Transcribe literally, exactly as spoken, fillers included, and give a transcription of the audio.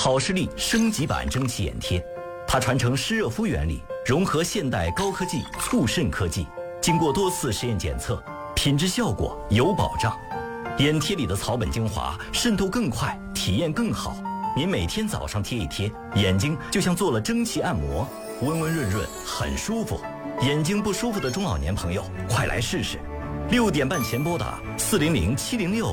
好视力升级版蒸汽眼贴，它传承湿热敷原理，融合现代高科技促渗科技，经过多次实验检测，品质效果有保障。眼贴里的草本精华渗透更快，体验更好。您每天早上贴一贴，眼睛就像做了蒸汽按摩，温温润润，很舒服。眼睛不舒服的中老年朋友，快来试试。六点半前拨打四零零七零六